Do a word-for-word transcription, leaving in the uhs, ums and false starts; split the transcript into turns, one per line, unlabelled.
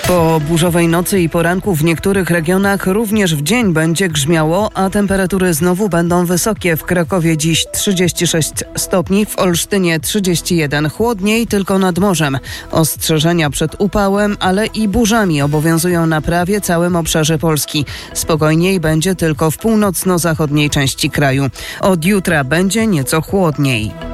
Po burzowej nocy i poranku w niektórych regionach również w dzień będzie grzmiało, a temperatury znowu będą wysokie. W Krakowie dziś trzydzieści sześć stopni, w Olsztynie trzydzieści jeden. Chłodniej tylko nad morzem. Ostrzeżenia przed upałem, ale i burzami obowiązują na prawie całym obszarze Polski. Spokojniej będzie tylko w północno-zachodniej części kraju. Od jutra będzie nieco chłodniej.